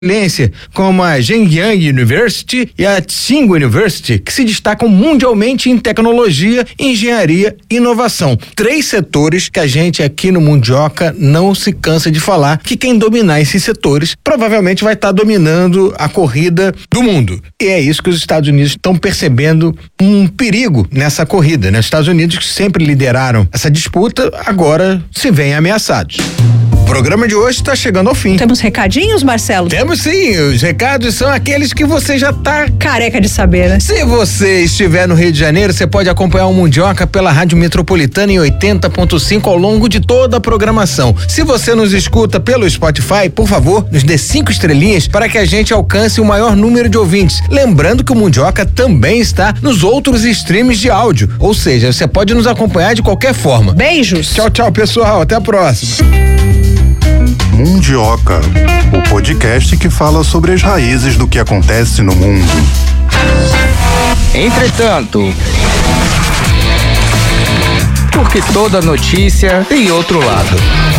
excelência, como a Zhenjiang University e a Tsinghua University, que se destacam mundialmente em tecnologia, engenharia e inovação. 3 setores que a gente aqui no Mundioca não se cansa de falar, que quem dominar esses setores provavelmente vai estar dominando a corrida do mundo. E é isso que os Estados Unidos estão percebendo, um perigo nessa corrida, né? Os Estados Unidos, que sempre lideraram essa disputa, agora se veem ameaçados. O programa de hoje está chegando ao fim. Temos recadinhos, Marcelo? Temos sim, os recados são aqueles que você já tá careca de saber, né? Se você estiver no Rio de Janeiro, você pode acompanhar o Mundioca pela Rádio Metropolitana em 80.5 ao longo de toda a programação. Se você nos escuta pelo Spotify, por favor, nos dê 5 estrelinhas para que a gente alcance o maior número de ouvintes. Lembrando que o Mundioca também está nos outros streams de áudio, ou seja, você pode nos acompanhar de qualquer forma. Beijos. Tchau, tchau, pessoal. Até a próxima. Mundioca, o podcast que fala sobre as raízes do que acontece no mundo. Entretanto, porque toda notícia tem outro lado.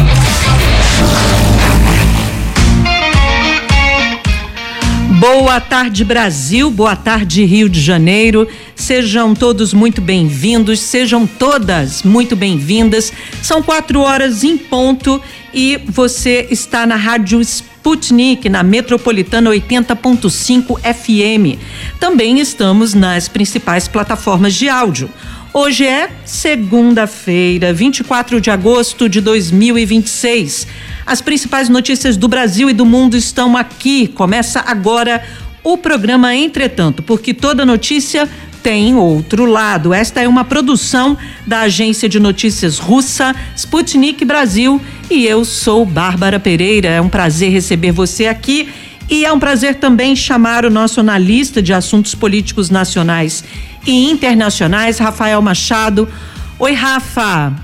Boa tarde, Brasil, boa tarde, Rio de Janeiro. Sejam todos muito bem-vindos, sejam todas muito bem-vindas. São 4h em ponto e você está na Rádio Sputnik, na Metropolitana 80.5 FM. Também estamos nas principais plataformas de áudio. Hoje é segunda-feira, 24 de agosto de 2026. As principais notícias do Brasil e do mundo estão aqui. Começa agora o programa Entretanto, porque toda notícia tem outro lado. Esta é uma produção da agência de notícias russa Sputnik Brasil e eu sou Bárbara Pereira. É um prazer receber você aqui e é um prazer também chamar o nosso analista de assuntos políticos nacionais e internacionais, Rafael Machado. Oi, Rafa.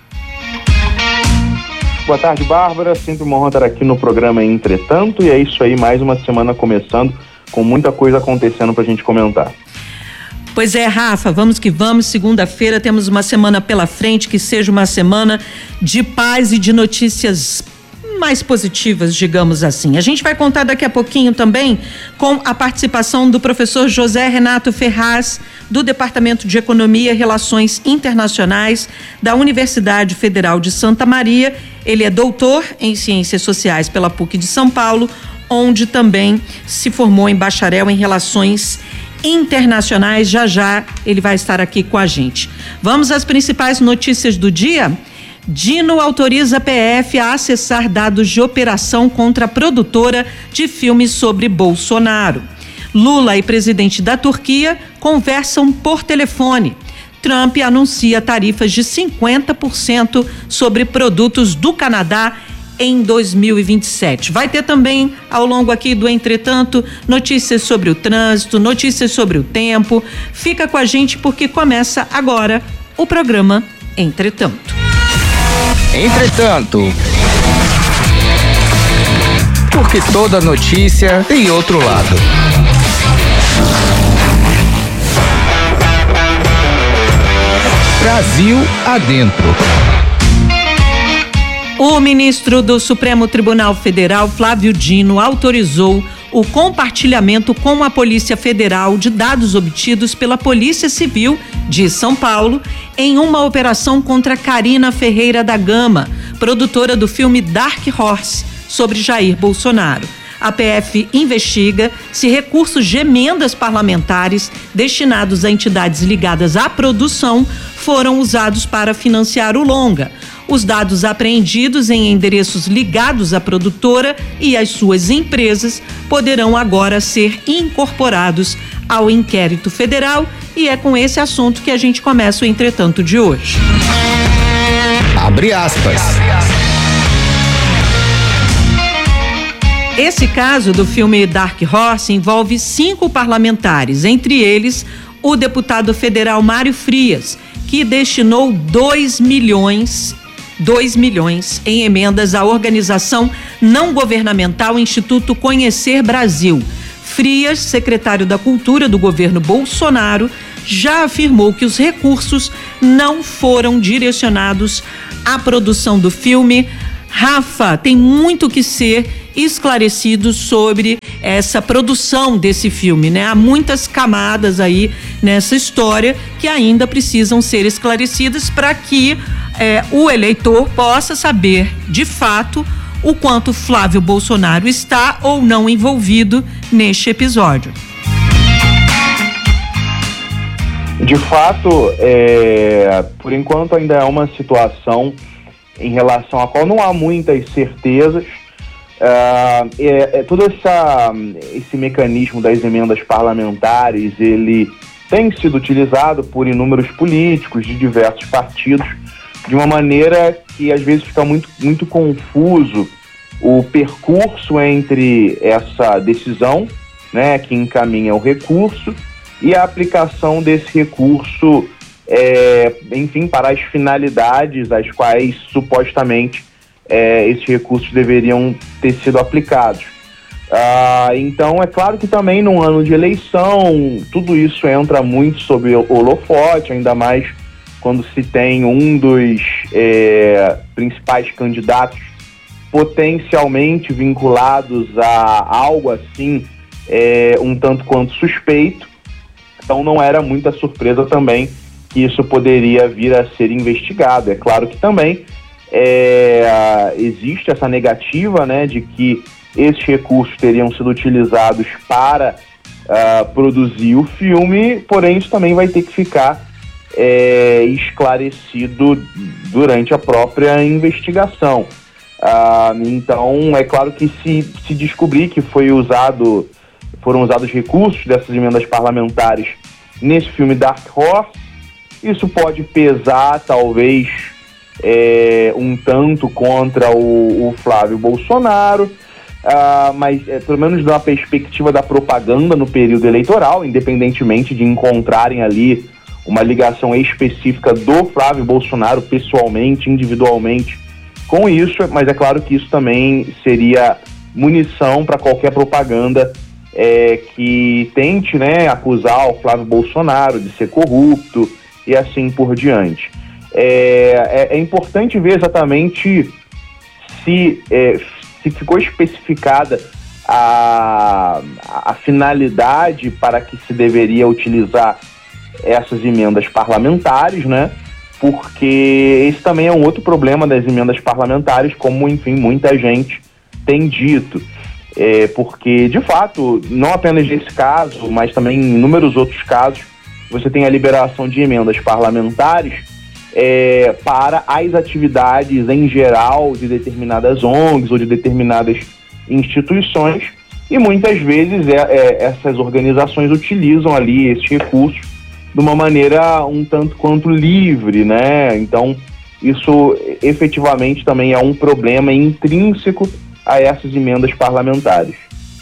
Boa tarde, Bárbara. Sempre uma honra estar aqui no programa Entretanto. E é isso aí, mais uma semana começando, com muita coisa acontecendo pra gente comentar. Pois é, Rafa, vamos que vamos. Segunda-feira temos uma semana pela frente, que seja uma semana de paz e de notícias mais positivas, digamos assim. A gente vai contar daqui a pouquinho também com a participação do professor José Renato Ferraz, do Departamento de Economia e Relações Internacionais da Universidade Federal de Santa Maria. Ele é doutor em Ciências Sociais pela PUC de São Paulo, onde também se formou em bacharel em Relações Internacionais. Já ele vai estar aqui com a gente. Vamos às principais notícias do dia? Dino autoriza a PF a acessar dados de operação contra a produtora de filmes sobre Bolsonaro. Lula e presidente da Turquia conversam por telefone. Trump anuncia tarifas de 50% sobre produtos do Canadá em 2027. Vai ter também, ao longo aqui do Entretanto, notícias sobre o trânsito, notícias sobre o tempo. Fica com a gente porque começa agora o programa Entretanto. Entretanto, porque toda notícia tem outro lado. Brasil adentro. O ministro do Supremo Tribunal Federal, Flávio Dino, autorizou o compartilhamento com a Polícia Federal de dados obtidos pela Polícia Civil de São Paulo em uma operação contra Karina Ferreira da Gama, produtora do filme Dark Horse, sobre Jair Bolsonaro. A PF investiga se recursos de emendas parlamentares destinados a entidades ligadas à produção foram usados para financiar o longa. Os dados apreendidos em endereços ligados à produtora e às suas empresas poderão agora ser incorporados ao inquérito federal e é com esse assunto que a gente começa o Entretanto de hoje. Abre aspas. Esse caso do filme Dark Horse envolve 5 parlamentares, entre eles o deputado federal Mário Frias, que destinou 2 milhões em emendas à organização não governamental Instituto Conhecer Brasil. Frias, secretário da Cultura do governo Bolsonaro, já afirmou que os recursos não foram direcionados à produção do filme. Rafa, tem muito que ser esclarecidos sobre essa produção desse filme, né? Há muitas camadas aí nessa história que ainda precisam ser esclarecidas para que o eleitor possa saber, de fato, o quanto Flávio Bolsonaro está ou não envolvido neste episódio. De fato, por enquanto ainda é uma situação em relação à qual não há muitas certezas. Todo esse mecanismo das emendas parlamentares, ele tem sido utilizado por inúmeros políticos de diversos partidos de uma maneira que às vezes fica muito confuso o percurso entre essa decisão, né, que encaminha o recurso, e a aplicação desse recurso, enfim, para as finalidades às quais supostamente esses recursos deveriam ter sido aplicados. Então, é claro que também num ano de eleição, tudo isso entra muito sob o holofote, ainda mais quando se tem um dos principais candidatos potencialmente vinculados a algo assim, um tanto quanto suspeito. Então não era muita surpresa também que isso poderia vir a ser investigado. É claro que também existe essa negativa, né, de que esses recursos teriam sido utilizados para produzir o filme, porém isso também vai ter que ficar esclarecido durante a própria investigação. Então é claro que se descobrir que foram usados recursos dessas emendas parlamentares nesse filme Dark Horse, isso pode pesar talvez um tanto contra o Flávio Bolsonaro, mas pelo menos da perspectiva da propaganda no período eleitoral, independentemente de encontrarem ali uma ligação específica do Flávio Bolsonaro pessoalmente, individualmente com isso, mas é claro que isso também seria munição para qualquer propaganda que tente, né, acusar o Flávio Bolsonaro de ser corrupto e assim por diante. É importante ver exatamente se ficou especificada a finalidade para que se deveria utilizar essas emendas parlamentares, né? Porque esse também é um outro problema das emendas parlamentares, como, enfim, muita gente tem dito. Porque, de fato, não apenas nesse caso, mas também em inúmeros outros casos, você tem a liberação de emendas parlamentares para as atividades em geral de determinadas ONGs ou de determinadas instituições, e muitas vezes essas organizações utilizam ali esses recursos de uma maneira um tanto quanto livre, né? Então, isso efetivamente também é um problema intrínseco a essas emendas parlamentares.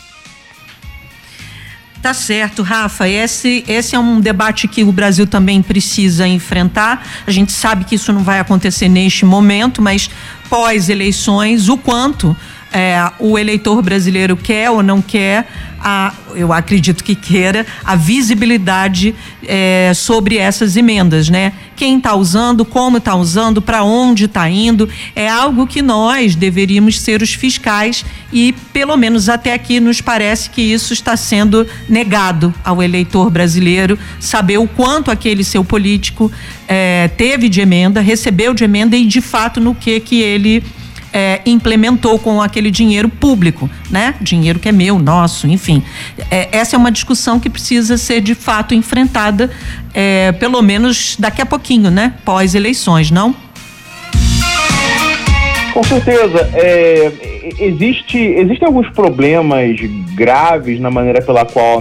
Tá certo, Rafa. Esse é um debate que o Brasil também precisa enfrentar. A gente sabe que isso não vai acontecer neste momento, mas pós-eleições, o quanto o eleitor brasileiro quer ou não quer, eu acredito que queira, a visibilidade sobre essas emendas, né? Quem está usando, como está usando, para onde está indo, é algo que nós deveríamos ser os fiscais, e pelo menos até aqui nos parece que isso está sendo negado ao eleitor brasileiro, saber o quanto aquele seu político teve de emenda, recebeu de emenda e de fato no que ele implementou com aquele dinheiro público, né? Dinheiro que é meu, nosso, enfim. Essa é uma discussão que precisa ser de fato enfrentada, pelo menos daqui a pouquinho, né? Pós-eleições, não? Com certeza. Existem alguns problemas graves na maneira pela qual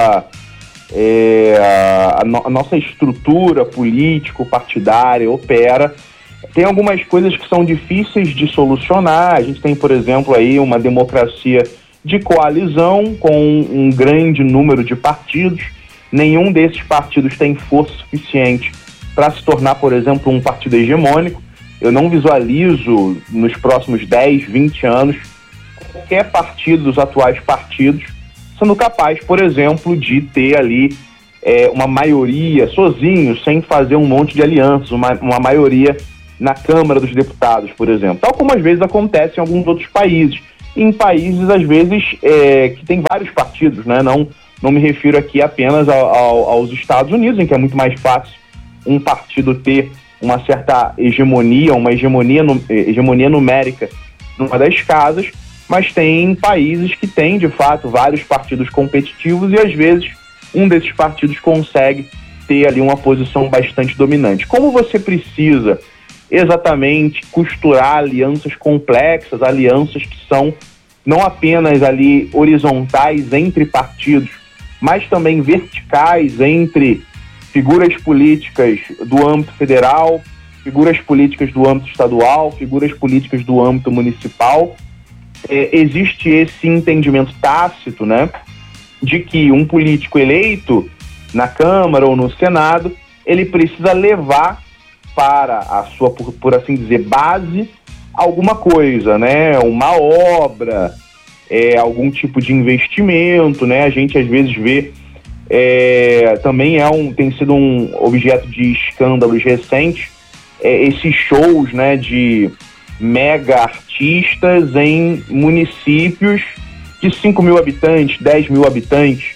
a nossa estrutura político-partidária opera. Tem algumas coisas que são difíceis de solucionar. A gente tem, por exemplo, aí uma democracia de coalizão com um grande número de partidos. Nenhum desses partidos tem força suficiente para se tornar, por exemplo, um partido hegemônico. Eu não visualizo nos próximos 10, 20 anos qualquer partido dos atuais partidos sendo capaz, por exemplo, de ter ali uma maioria sozinho, sem fazer um monte de alianças, uma maioria na Câmara dos Deputados, por exemplo, tal como às vezes acontece em alguns outros países. em países, às vezes, que tem vários partidos, né? Não me refiro aqui apenas aos Estados Unidos, em que é muito mais fácil um partido ter uma certa hegemonia, hegemonia numérica numa das casas, mas tem países que têm, de fato, vários partidos competitivos e, às vezes, um desses partidos consegue ter ali uma posição bastante dominante. Como você precisa exatamente costurar alianças complexas, alianças que são não apenas ali horizontais entre partidos, mas também verticais entre figuras políticas do âmbito federal, figuras políticas do âmbito estadual, figuras políticas do âmbito municipal. Existe esse entendimento tácito, né, de que um político eleito na Câmara ou no Senado, ele precisa levar para a sua, por assim dizer, base, alguma coisa, né, uma obra, algum tipo de investimento, né, a gente às vezes vê, também tem sido um objeto de escândalos recentes, esses shows, né, de mega artistas em municípios de 5 mil habitantes, 10 mil habitantes.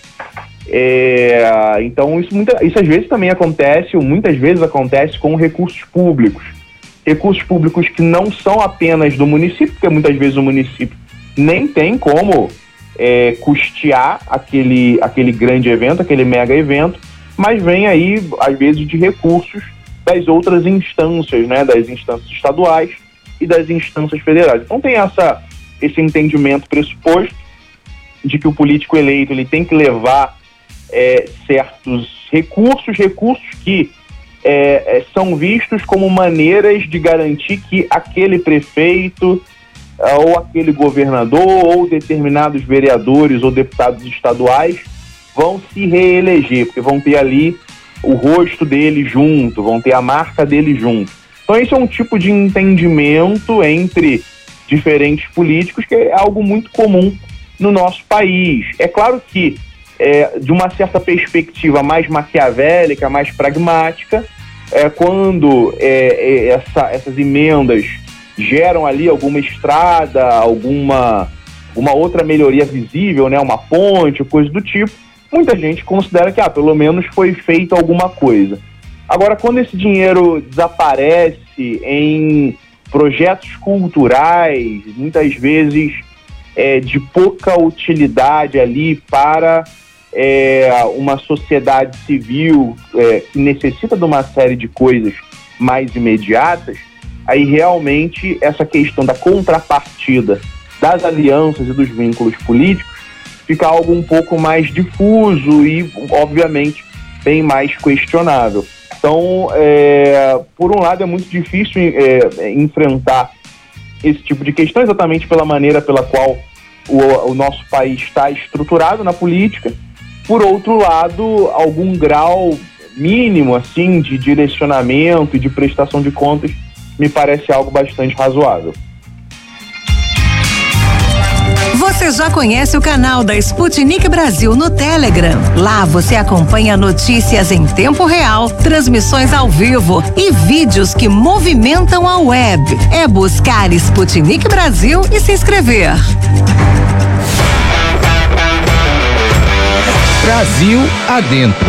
Então isso às vezes também acontece, ou muitas vezes acontece com recursos públicos que não são apenas do município, porque muitas vezes o município nem tem como custear aquele grande evento, aquele mega evento, mas vem aí às vezes de recursos das outras instâncias, né, das instâncias estaduais e das instâncias federais. Então tem esse entendimento pressuposto de que o político eleito ele tem que levar certos recursos que são vistos como maneiras de garantir que aquele prefeito ou aquele governador ou determinados vereadores ou deputados estaduais vão se reeleger, porque vão ter ali o rosto dele junto, vão ter a marca dele junto. Então esse é um tipo de entendimento entre diferentes políticos que é algo muito comum no nosso país. É claro que de uma certa perspectiva mais maquiavélica, mais pragmática, quando essas emendas geram ali alguma estrada, alguma outra melhoria visível, né, uma ponte, coisa do tipo, muita gente considera que pelo menos foi feita alguma coisa. Agora, quando esse dinheiro desaparece em projetos culturais, muitas vezes de pouca utilidade ali para uma sociedade civil que necessita de uma série de coisas mais imediatas, aí realmente essa questão da contrapartida das alianças e dos vínculos políticos fica algo um pouco mais difuso e, obviamente, bem mais questionável. Então, por um lado, é muito difícil enfrentar esse tipo de questão, exatamente pela maneira pela qual o nosso país está estruturado na política. Por outro lado, algum grau mínimo assim, de direcionamento e de prestação de contas me parece algo bastante razoável. Você já conhece o canal da Sputnik Brasil no Telegram? Lá você acompanha notícias em tempo real, transmissões ao vivo e vídeos que movimentam a web. É buscar Sputnik Brasil e se inscrever. Brasil Adentro.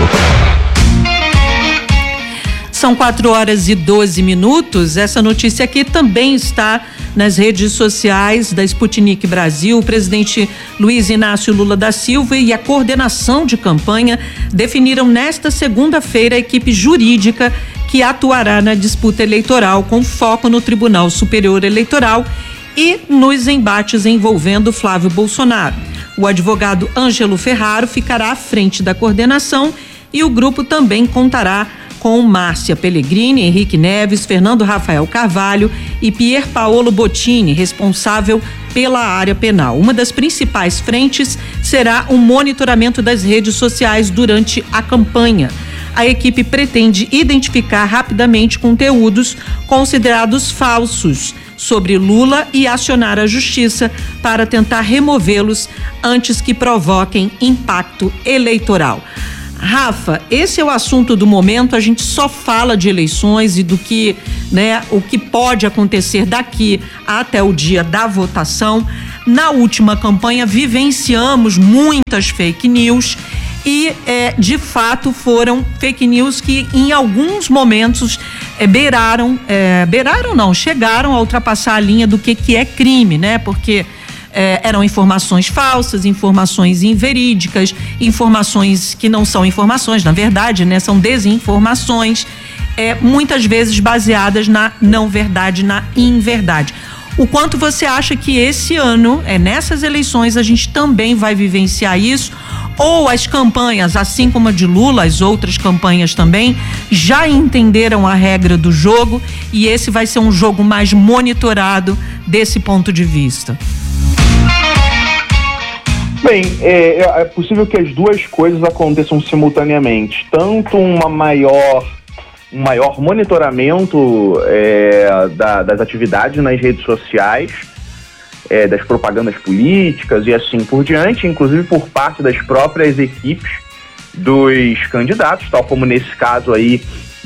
São 4h12. Essa notícia aqui também está nas redes sociais da Sputnik Brasil. O presidente Luiz Inácio Lula da Silva e a coordenação de campanha definiram nesta segunda-feira a equipe jurídica que atuará na disputa eleitoral com foco no Tribunal Superior Eleitoral e nos embates envolvendo Flávio Bolsonaro. O advogado Ângelo Ferraro ficará à frente da coordenação e o grupo também contará com Márcia Pellegrini, Henrique Neves, Fernando Rafael Carvalho e Pier Paolo Bottini, responsável pela área penal. Uma das principais frentes será o monitoramento das redes sociais durante a campanha. A equipe pretende identificar rapidamente conteúdos considerados falsos sobre Lula e acionar a justiça para tentar removê-los antes que provoquem impacto eleitoral. Rafa, esse é o assunto do momento. A gente só fala de eleições e do que, o que pode acontecer daqui até o dia da votação. Na última campanha vivenciamos muitas fake news e de fato foram fake news que em alguns momentos chegaram a ultrapassar a linha do que é crime, né? Porque eram informações falsas, informações inverídicas, informações que não são informações, na verdade, né? São desinformações, muitas vezes baseadas na não verdade, na inverdade. O quanto você acha que esse ano, nessas eleições, a gente também vai vivenciar isso? Ou as campanhas, assim como a de Lula, as outras campanhas também, já entenderam a regra do jogo e esse vai ser um jogo mais monitorado desse ponto de vista? Bem, é possível que as duas coisas aconteçam simultaneamente. Tanto um maior monitoramento das atividades nas redes sociais, das propagandas políticas e assim por diante, inclusive por parte das próprias equipes dos candidatos, tal como nesse caso aí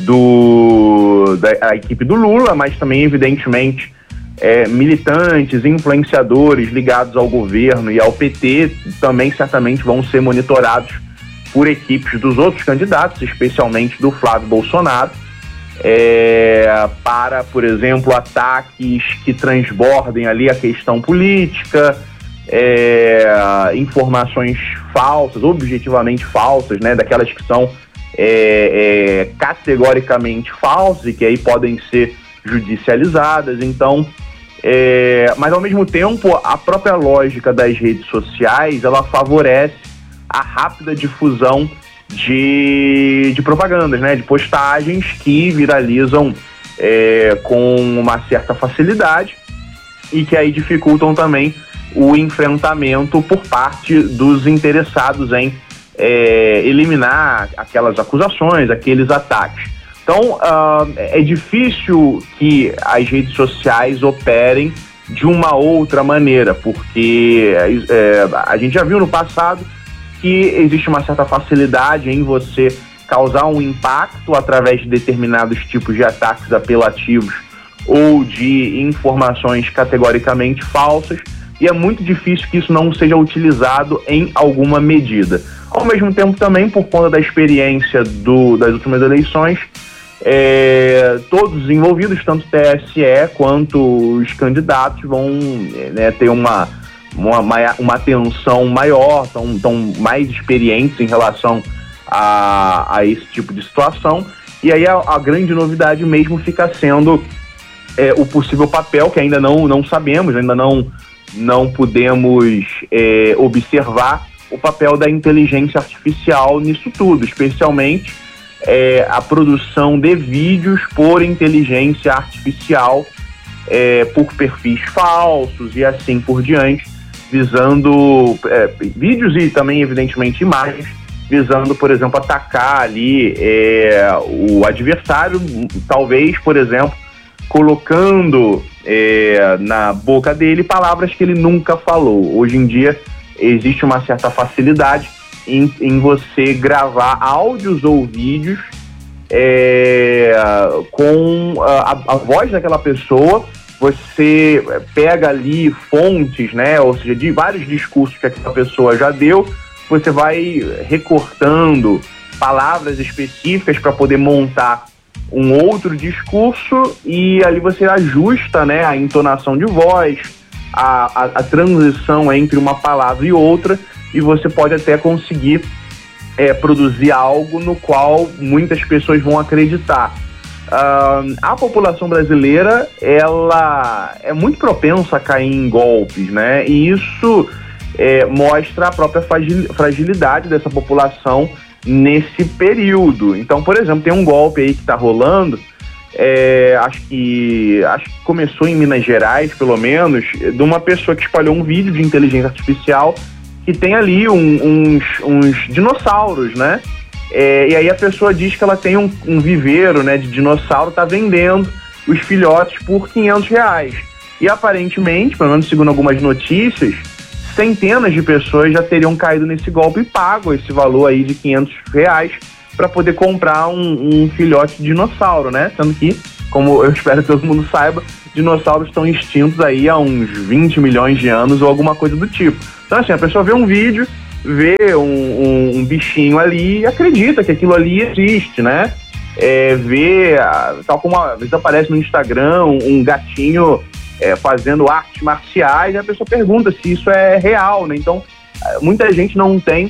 da equipe do Lula, mas também, evidentemente, militantes, influenciadores ligados ao governo e ao PT também certamente vão ser monitorados por equipes dos outros candidatos, especialmente do Flávio Bolsonaro, para, por exemplo, ataques que transbordem ali a questão política, informações falsas, objetivamente falsas, né, daquelas que são categoricamente falsas e que aí podem ser judicializadas. Então, mas ao mesmo tempo a própria lógica das redes sociais, ela favorece a rápida difusão de propagandas, né, de postagens que viralizam com uma certa facilidade e que aí dificultam também o enfrentamento por parte dos interessados em eliminar aquelas acusações, aqueles ataques. Então, é difícil que as redes sociais operem de uma outra maneira, porque a gente já viu no passado que existe uma certa facilidade em você causar um impacto através de determinados tipos de ataques apelativos ou de informações categoricamente falsas, e é muito difícil que isso não seja utilizado em alguma medida. Ao mesmo tempo também, por conta da experiência das últimas eleições, todos os envolvidos, tanto o TSE quanto os candidatos, vão ter uma atenção maior, estão mais experientes em relação a esse tipo de situação, e aí a grande novidade mesmo fica sendo o possível papel, que ainda não sabemos, ainda não podemos observar o papel da inteligência artificial nisso tudo, especialmente a produção de vídeos por inteligência artificial, por perfis falsos e assim por diante, visando vídeos e também, evidentemente, imagens, visando, por exemplo, atacar ali o adversário, talvez, por exemplo, colocando na boca dele palavras que ele nunca falou. Hoje em dia existe uma certa facilidade em você gravar áudios ou vídeos com a voz daquela pessoa. Você pega ali fontes, né, ou seja, de vários discursos que aquela pessoa já deu, você vai recortando palavras específicas para poder montar um outro discurso, e ali você ajusta, né, a entonação de voz, a transição entre uma palavra e outra, e você pode até conseguir produzir algo no qual muitas pessoas vão acreditar. A população brasileira, ela é muito propensa a cair em golpes, né? E isso mostra a própria fragilidade dessa população nesse período. Então, por exemplo, tem um golpe aí que está rolando, acho que começou em Minas Gerais, pelo menos, de uma pessoa que espalhou um vídeo de inteligência artificial que tem ali uns dinossauros, né? E aí a pessoa diz que ela tem um viveiro, né, de dinossauro, tá vendendo os filhotes por R$500. E aparentemente, pelo menos segundo algumas notícias, centenas de pessoas já teriam caído nesse golpe e pago esse valor aí de R$500 para poder comprar um filhote de dinossauro, né? Sendo que como eu espero que todo mundo saiba, dinossauros estão extintos aí há uns 20 milhões de anos ou alguma coisa do tipo. Então, assim, a pessoa vê um vídeo, vê um bichinho ali e acredita que aquilo ali existe, né? Vê, tal como às vezes aparece no Instagram um gatinho fazendo artes marciais, e a pessoa pergunta se isso é real, né? Então, muita gente não tem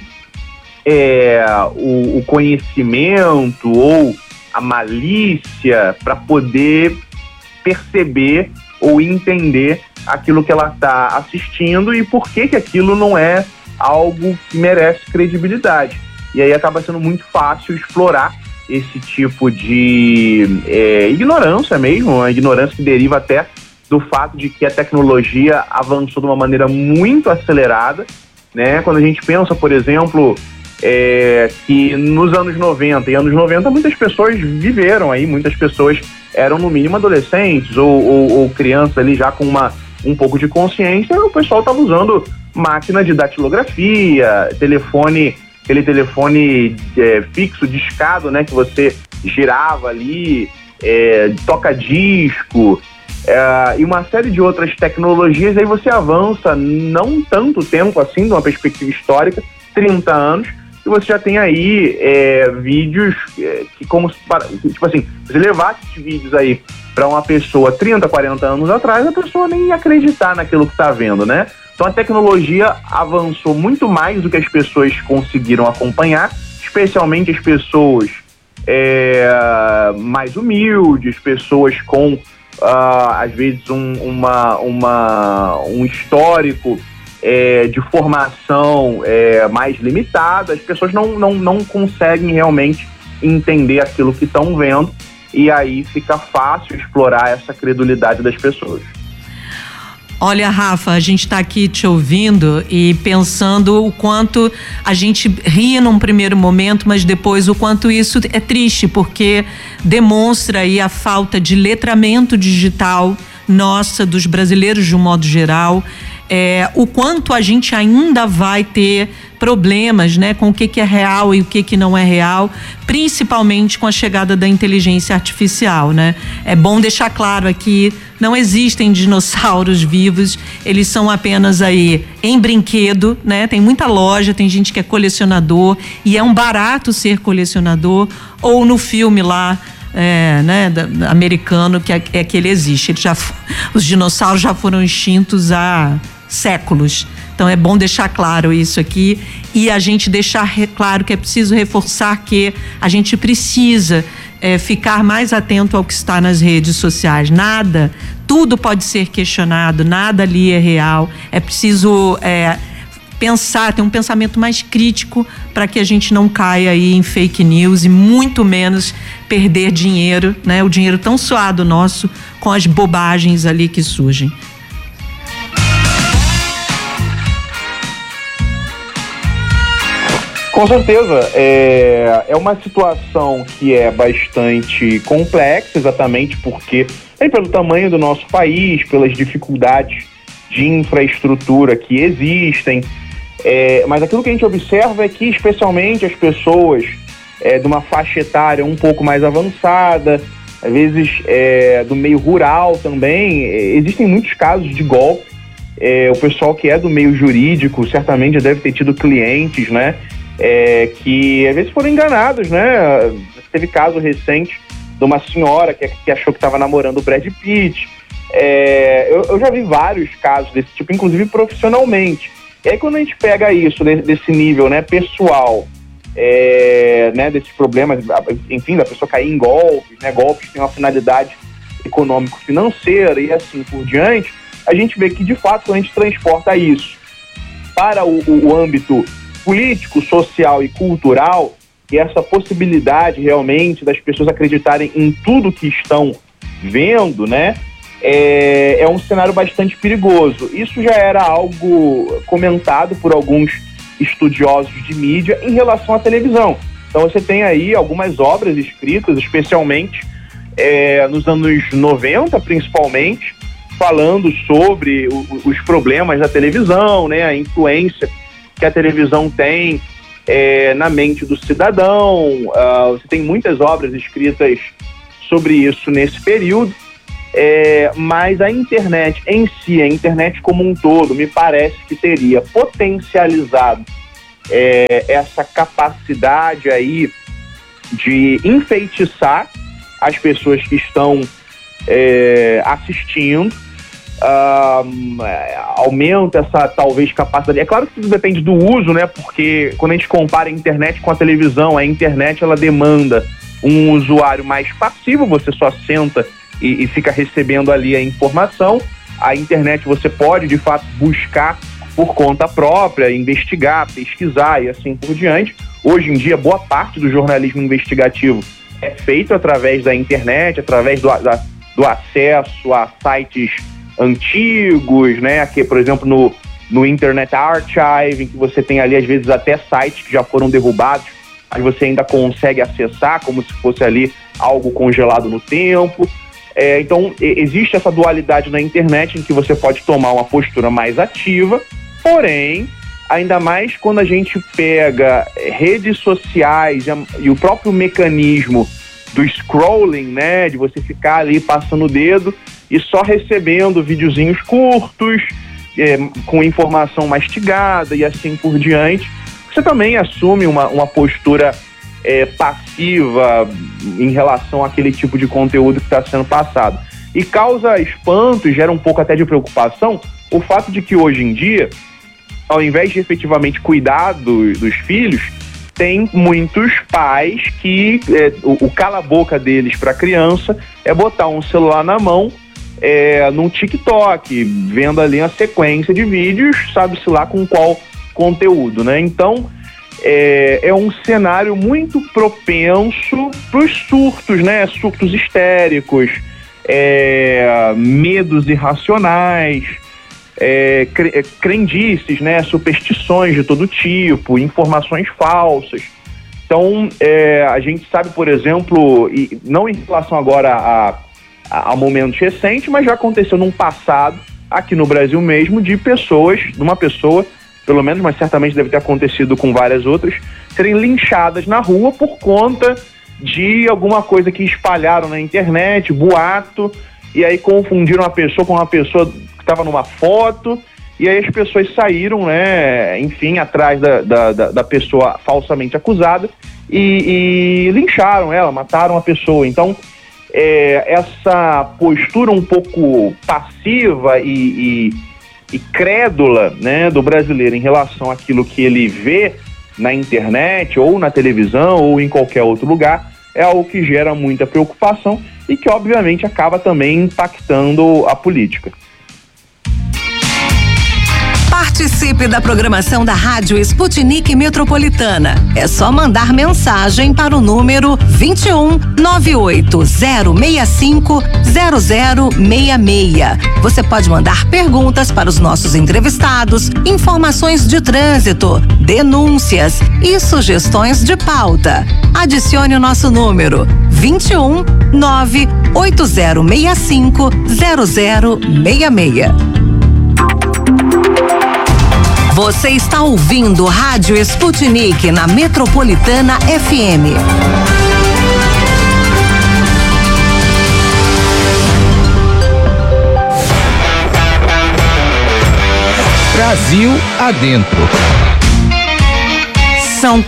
o conhecimento ou a malícia para poder perceber ou entender aquilo que ela está assistindo e por que aquilo não é algo que merece credibilidade. E aí acaba sendo muito fácil explorar esse tipo de ignorância mesmo, uma ignorância que deriva até do fato de que a tecnologia avançou de uma maneira muito acelerada, né? Quando a gente pensa, por exemplo, que nos anos 90, muitas pessoas viveram aí, muitas pessoas eram no mínimo adolescentes ou crianças ali já com um pouco de consciência, o pessoal estava usando máquina de datilografia, aquele telefone fixo, discado, né, que você girava ali, toca-disco, e uma série de outras tecnologias. Aí você avança não tanto tempo assim, de uma perspectiva histórica, 30 anos, e você já tem aí vídeos que, tipo assim, você levasse esses vídeos aí para uma pessoa 30, 40 anos atrás, a pessoa nem ia acreditar naquilo que está vendo, né? Então a tecnologia avançou muito mais do que as pessoas conseguiram acompanhar, especialmente as pessoas mais humildes, pessoas com, às vezes, um histórico de formação mais limitado. As pessoas não conseguem realmente entender aquilo que estão vendo, e aí fica fácil explorar essa credulidade das pessoas. Olha, Rafa, a gente está aqui te ouvindo e pensando o quanto a gente ri num primeiro momento, mas depois o quanto isso é triste, porque demonstra aí a falta de letramento digital nossa, dos brasileiros de um modo geral, o quanto a gente ainda vai ter problemas, né, com o que é real e o que não é real, principalmente com a chegada da inteligência artificial, né? É bom deixar claro aqui, não existem dinossauros vivos, eles são apenas aí em brinquedo, né? Tem muita loja, tem gente que é colecionador e é um barato ser colecionador, ou no filme lá, né, americano, que ele existe. Os dinossauros já foram extintos há séculos. Então é bom deixar claro isso aqui e a gente deixar claro que é preciso reforçar que a gente precisa ficar mais atento ao que está nas redes sociais. Tudo pode ser questionado, nada ali é real. É preciso ter um pensamento mais crítico para que a gente não caia aí em fake news e muito menos perder dinheiro, né? O dinheiro tão suado nosso com as bobagens ali que surgem. Com certeza, é uma situação que é bastante complexa, exatamente porque pelo tamanho do nosso país, pelas dificuldades de infraestrutura que existem, mas aquilo que a gente observa é que, especialmente as pessoas de uma faixa etária um pouco mais avançada, às vezes do meio rural também, existem muitos casos de golpe. O pessoal que é do meio jurídico certamente já deve ter tido clientes, né? Que às vezes foram enganados, né? Teve caso recente de uma senhora que achou que estava namorando o Brad Pitt. Eu já vi vários casos desse tipo, inclusive profissionalmente. E aí quando a gente pega isso desse nível, né, pessoal, né, desses problemas, enfim, da pessoa cair em golpes, né, golpes têm uma finalidade econômico-financeira e assim por diante, a gente vê que de fato quando a gente transporta isso para o âmbito político, social e cultural, e essa possibilidade realmente das pessoas acreditarem em tudo que estão vendo, né, é um cenário bastante perigoso. Isso já era algo comentado por alguns estudiosos de mídia em relação à televisão. Então você tem aí algumas obras escritas, especialmente nos anos 90, principalmente, falando sobre os problemas da televisão, né, a influência que a televisão tem na mente do cidadão. Você tem muitas obras escritas sobre isso nesse período, mas a internet em si, a internet como um todo, me parece que teria potencializado essa capacidade aí de enfeitiçar as pessoas que estão assistindo, aumenta essa talvez capacidade. É claro que tudo depende do uso, né? Porque quando a gente compara a internet com a televisão, a internet ela demanda um usuário mais passivo, você só senta e fica recebendo ali a informação. A internet você pode de fato buscar por conta própria, investigar, pesquisar e assim por diante. Hoje em dia, boa parte do jornalismo investigativo é feito através da internet, através do acesso a sites antigos, né? Aqui, por exemplo, no Internet Archive, em que você tem ali, às vezes, até sites que já foram derrubados, mas você ainda consegue acessar como se fosse ali algo congelado no tempo. Então, existe essa dualidade na internet em que você pode tomar uma postura mais ativa, porém, ainda mais quando a gente pega redes sociais e o próprio mecanismo do scrolling, né, de você ficar ali passando o dedo e só recebendo videozinhos curtos, com informação mastigada e assim por diante, você também assume uma postura passiva em relação àquele tipo de conteúdo que está sendo passado. E causa espanto e gera um pouco até de preocupação o fato de que hoje em dia, ao invés de efetivamente cuidar dos filhos, tem muitos pais que o cala-boca deles para a criança é botar um celular na mão, num TikTok, vendo ali uma sequência de vídeos, sabe-se lá com qual conteúdo, né? Então, é um cenário muito propenso para os surtos, né? Surtos histéricos, medos irracionais, crendices, né? Superstições de todo tipo, informações falsas. Então, a gente sabe, por exemplo, e não em relação agora a momentos recentes, mas já aconteceu num passado, aqui no Brasil mesmo, de uma pessoa, pelo menos, mas certamente deve ter acontecido com várias outras, serem linchadas na rua por conta de alguma coisa que espalharam na internet, boato, e aí confundiram a pessoa com uma pessoa que estava numa foto, e aí as pessoas saíram, né, enfim, atrás da pessoa falsamente acusada e lincharam ela, mataram a pessoa. Então, essa postura um pouco passiva e crédula, né, do brasileiro em relação àquilo que ele vê na internet ou na televisão ou em qualquer outro lugar é algo que gera muita preocupação e que obviamente acaba também impactando a política. Participe da programação da Rádio Sputnik Metropolitana. É só mandar mensagem para o número 21 98065 0066. Você pode mandar perguntas para os nossos entrevistados, informações de trânsito, denúncias e sugestões de pauta. Adicione o nosso número 21 98065 0066. Você está ouvindo Rádio Sputnik na Metropolitana FM. Brasil adentro. São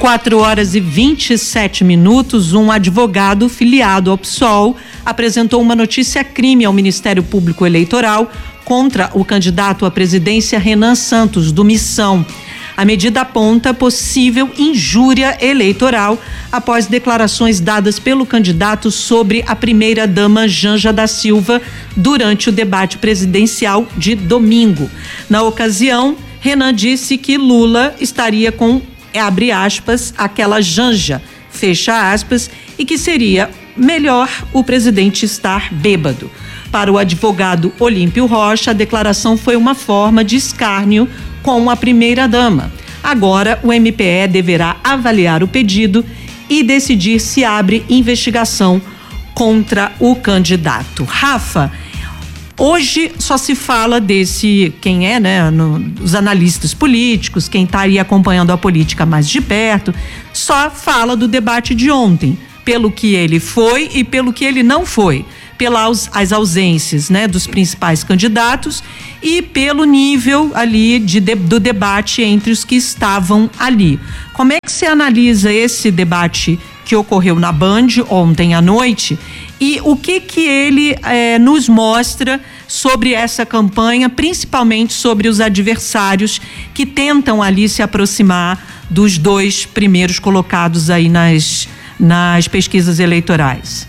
4h27. Um advogado filiado ao PSOL apresentou uma notícia-crime ao Ministério Público Eleitoral contra o candidato à presidência Renan Santos, do Missão. A medida aponta possível injúria eleitoral após declarações dadas pelo candidato sobre a primeira-dama Janja da Silva durante o debate presidencial de domingo. Na ocasião, Renan disse que Lula estaria com, abre aspas, aquela Janja, fecha aspas, e que seria melhor o presidente estar bêbado. Para o advogado Olímpio Rocha, a declaração foi uma forma de escárnio com a primeira-dama. Agora, o MPE deverá avaliar o pedido e decidir se abre investigação contra o candidato. Rafa, hoje só se fala desse, quem é, né, os analistas políticos, quem está aí acompanhando a política mais de perto, só fala do debate de ontem. pelo que ele foi e pelo que ele não foi, pelas as ausências, né, dos principais candidatos e pelo nível ali do debate entre os que estavam ali. Como é que você analisa esse debate que ocorreu na Band ontem à noite e o que ele nos mostra sobre essa campanha, principalmente sobre os adversários que tentam ali se aproximar dos 2 primeiros colocados aí nas pesquisas eleitorais?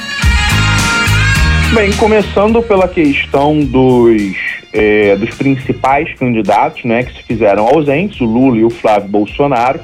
Bem, começando pela questão dos principais candidatos, né, que se fizeram ausentes, o Lula e o Flávio Bolsonaro,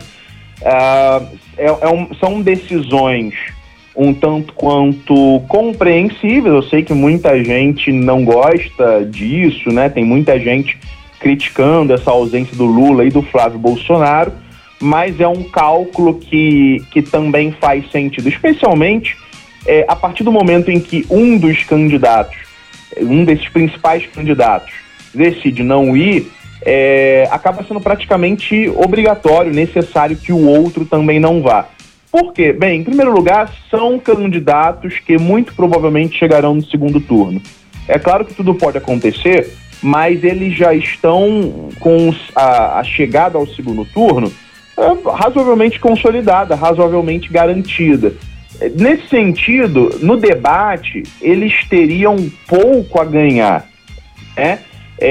são decisões um tanto quanto compreensíveis. Eu sei que muita gente não gosta disso, né? Tem muita gente criticando essa ausência do Lula e do Flávio Bolsonaro, mas é um cálculo que também faz sentido, especialmente a partir do momento em que um dos candidatos, um desses principais candidatos, decide não ir, acaba sendo praticamente obrigatório, necessário que o outro também não vá. Por quê? Bem, em primeiro lugar, são candidatos que muito provavelmente chegarão no segundo turno. É claro que tudo pode acontecer, mas eles já estão com a chegada ao segundo turno razoavelmente consolidada, razoavelmente garantida. Nesse sentido, no debate, eles teriam pouco a ganhar, né?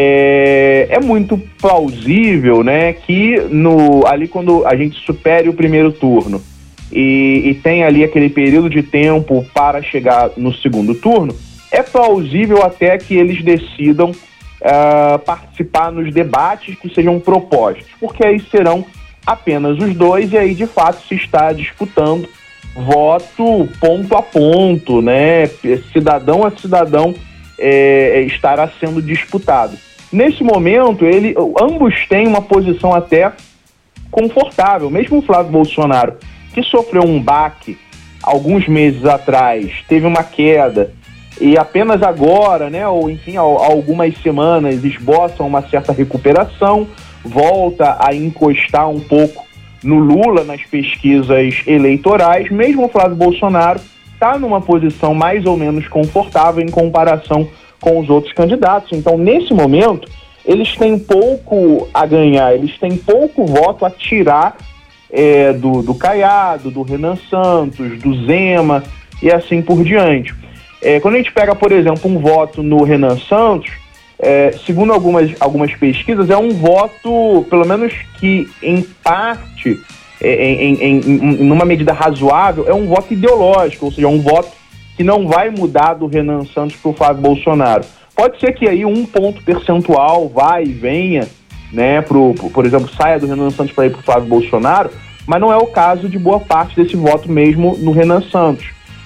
É muito plausível, né, que ali quando a gente supere o primeiro turno e tem ali aquele período de tempo para chegar no segundo turno, é plausível até que eles decidam participar nos debates que sejam propostos, porque aí serão apenas os 2 e aí de fato se está disputando voto ponto a ponto, né? Cidadão a cidadão estará sendo disputado. Nesse momento, ambos têm uma posição até confortável. Mesmo o Flávio Bolsonaro, que sofreu um baque alguns meses atrás, teve uma queda e apenas agora, né, ou enfim, há algumas semanas esboça uma certa recuperação, volta a encostar um pouco no Lula nas pesquisas eleitorais. Mesmo o Flávio Bolsonaro está numa posição mais ou menos confortável em comparação com os outros candidatos. Então, nesse momento, eles têm pouco a ganhar, eles têm pouco voto a tirar do Caiado, do Renan Santos, do Zema e assim por diante. Quando a gente pega, por exemplo, um voto no Renan Santos, segundo algumas pesquisas, é um voto, pelo menos que em parte, numa medida razoável, é um voto ideológico, ou seja, um voto que não vai mudar do Renan Santos para o Flávio Bolsonaro. Pode ser que aí 1 ponto percentual vá e venha, né, por exemplo, saia do Renan Santos para ir para o Flávio Bolsonaro, mas não é o caso de boa parte desse voto mesmo no Renan Santos.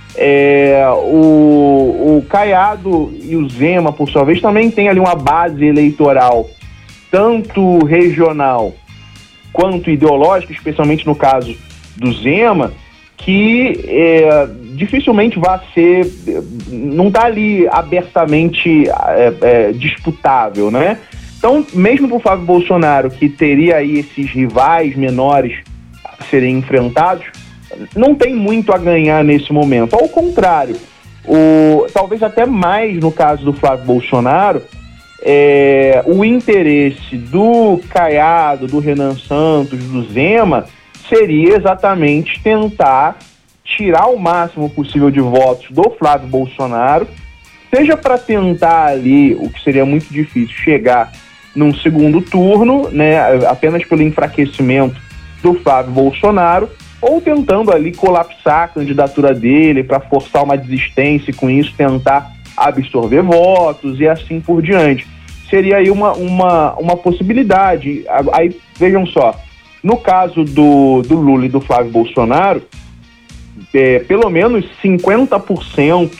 O Caiado e o Zema, por sua vez, também tem ali uma base eleitoral, tanto regional quanto ideológica, especialmente no caso do Zema, que dificilmente vai ser, não está ali abertamente disputável, né? Então, mesmo para o Flávio Bolsonaro, que teria aí esses rivais menores a serem enfrentados, não tem muito a ganhar nesse momento. Ao contrário, talvez até mais no caso do Flávio Bolsonaro, o interesse do Caiado, do Renan Santos, do Zema, seria exatamente tentar tirar o máximo possível de votos do Flávio Bolsonaro, seja para tentar ali, o que seria muito difícil, chegar num segundo turno, né, apenas pelo enfraquecimento do Flávio Bolsonaro, ou tentando ali colapsar a candidatura dele para forçar uma desistência e com isso tentar absorver votos e assim por diante. Seria aí uma possibilidade. Aí, vejam só, no caso do Lula e do Flávio Bolsonaro, pelo menos 50%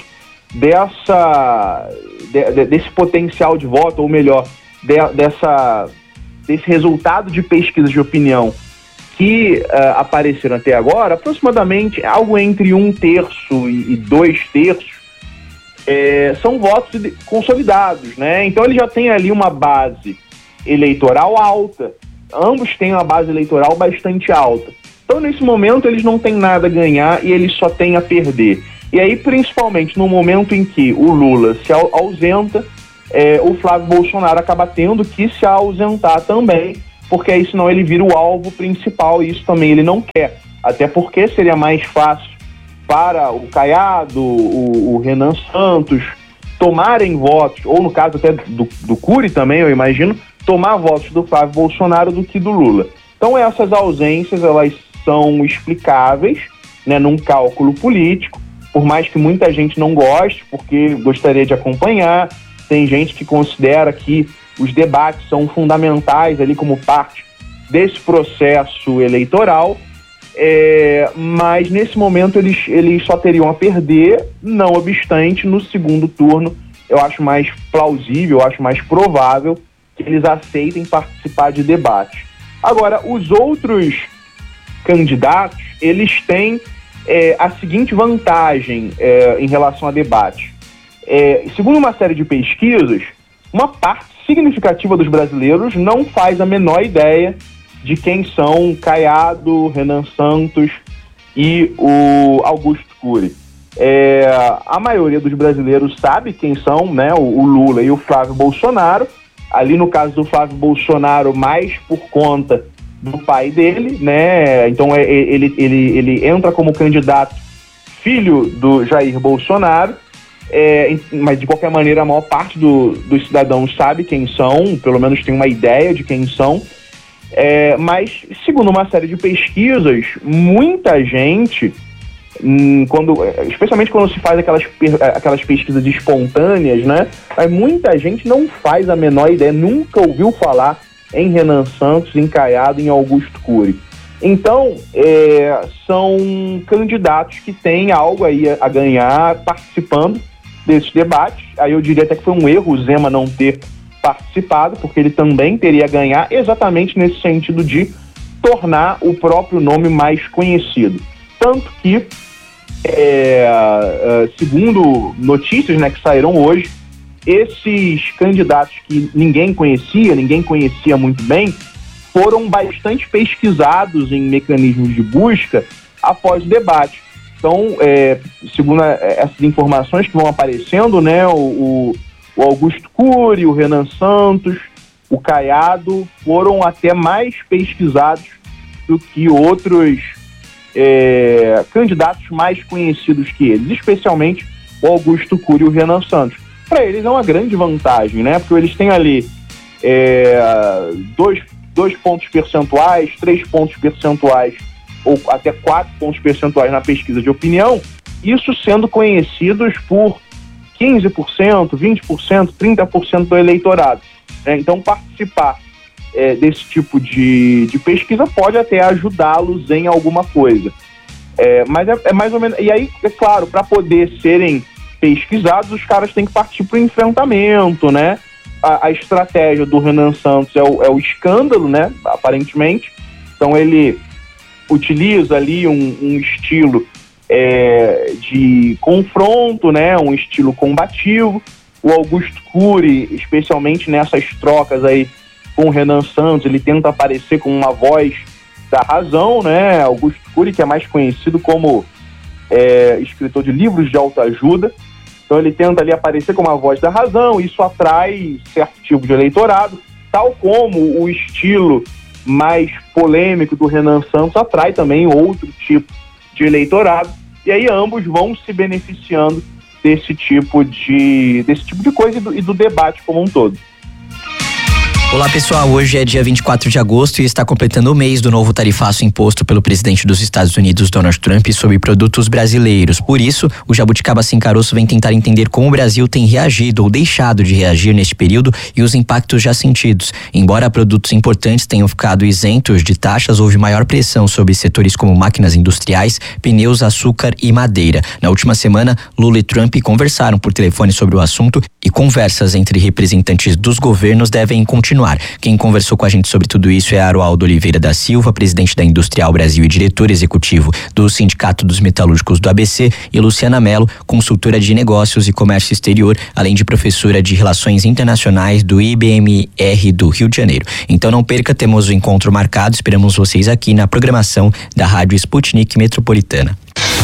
desse potencial de voto, ou melhor, desse resultado de pesquisas de opinião que apareceram até agora, aproximadamente algo entre 1/3 e 2/3 são votos consolidados, né? Então ele já tem ali uma base eleitoral alta. Ambos têm uma base eleitoral bastante alta. Então, nesse momento, eles não têm nada a ganhar e eles só têm a perder. E aí, principalmente no momento em que o Lula se ausenta, o Flávio Bolsonaro acaba tendo que se ausentar também, porque aí senão ele vira o alvo principal e isso também ele não quer. Até porque seria mais fácil para o Caiado, o Renan Santos tomarem votos, ou no caso até do Cury também, eu imagino, tomar votos do Flávio Bolsonaro do que do Lula. Então essas ausências, elas são explicáveis, né, num cálculo político, por mais que muita gente não goste, porque gostaria de acompanhar. Tem gente que considera que os debates são fundamentais ali como parte desse processo eleitoral, mas nesse momento eles só teriam a perder, não obstante, no segundo turno eu acho mais plausível, eu acho mais provável que eles aceitem participar de debate. Agora, os outros candidatos, eles têm a seguinte vantagem em relação a debate. Segundo uma série de pesquisas, uma parte significativa dos brasileiros não faz a menor ideia de quem são Caiado, Renan Santos e o Augusto Cury. A maioria dos brasileiros sabe quem são, né, o Lula e o Flávio Bolsonaro. Ali no caso do Flávio Bolsonaro, mais por conta do pai dele, né? Então ele entra como candidato filho do Jair Bolsonaro, mas de qualquer maneira a maior parte dos cidadãos sabe quem são, pelo menos tem uma ideia de quem são. Mas segundo uma série de pesquisas, muita gente, especialmente quando se faz aquelas pesquisas espontâneas, né? Muita gente não faz a menor ideia, nunca ouviu falar em Renan Santos, em Caiado, em Augusto Cury. Então, são candidatos que têm algo aí a ganhar participando desses debates. Aí eu diria até que foi um erro o Zema não ter participado, porque ele também teria a ganhar exatamente nesse sentido de tornar o próprio nome mais conhecido. Tanto que, segundo notícias, né, que saíram hoje, esses candidatos que ninguém conhecia muito bem, foram bastante pesquisados em mecanismos de busca após o debate. Então, segundo essas informações que vão aparecendo, né, o Augusto Cury, o Renan Santos, o Caiado foram até mais pesquisados do que outros candidatos mais conhecidos que eles, especialmente o Augusto Cury e o Renan Santos. Para eles é uma grande vantagem, né? Porque eles têm ali 2 pontos percentuais, 3 pontos percentuais ou até 4 pontos percentuais na pesquisa de opinião, isso sendo conhecidos por 15%, 20%, 30% do eleitorado. Então participar desse tipo de pesquisa pode até ajudá-los em alguma coisa. Mas é mais ou menos... E aí, é claro, para poder serem pesquisados, os caras têm que partir para o enfrentamento, né? A estratégia do Renan Santos é o escândalo, né? Aparentemente. Então ele utiliza ali um estilo de confronto, né? Um estilo combativo. O Augusto Cury, especialmente nessas trocas aí com o Renan Santos, ele tenta aparecer como uma voz da razão, né? Augusto Cury, que é mais conhecido como escritor de livros de autoajuda. Então ele tenta ali aparecer como a voz da razão, isso atrai certo tipo de eleitorado, tal como o estilo mais polêmico do Renan Santos atrai também outro tipo de eleitorado, e aí ambos vão se beneficiando desse tipo de coisa e do debate como um todo. Olá pessoal, hoje é dia 24 de agosto e está completando o mês do novo tarifaço imposto pelo presidente dos Estados Unidos, Donald Trump, sobre produtos brasileiros. Por isso, o Jabuticaba Sem Caroço vem tentar entender como o Brasil tem reagido ou deixado de reagir neste período e os impactos já sentidos. Embora produtos importantes tenham ficado isentos de taxas, houve maior pressão sobre setores como máquinas industriais, pneus, açúcar e madeira. Na última semana, Lula e Trump conversaram por telefone sobre o assunto e conversas entre representantes dos governos devem continuar continuar. Quem conversou com a gente sobre tudo isso é Aroaldo Oliveira da Silva, presidente da Industrial Brasil e diretor executivo do Sindicato dos Metalúrgicos do ABC, e Luciana Mello, consultora de negócios e comércio exterior, além de professora de Relações Internacionais do IBMR do Rio de Janeiro. Então não perca, temos o encontro marcado, esperamos vocês aqui na programação da Rádio Sputnik Metropolitana.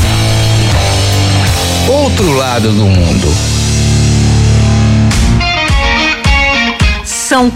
Outro lado do mundo. São